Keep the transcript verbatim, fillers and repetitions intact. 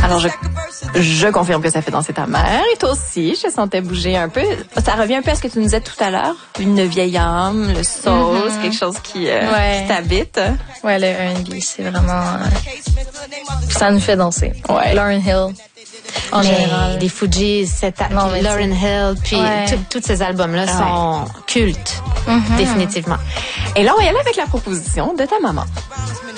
Alors, je, je confirme que ça fait danser ta mère. Et toi aussi, je te sentais bouger un peu. Ça revient un peu à ce que tu nous disais tout à l'heure. Une vieille âme, le soul, mm-hmm. c'est quelque chose qui, euh, ouais. qui t'habite. Ouais, le R and B, c'est vraiment... Euh, ça nous fait danser. Ouais. Lauryn Hill. En mais général. Les Fugees, cette, non, puis Lauryn Hill, puis ouais. tous ces albums-là ah, sont ouais. cultes, mm-hmm. définitivement. Et là, on va y aller avec la proposition de ta maman.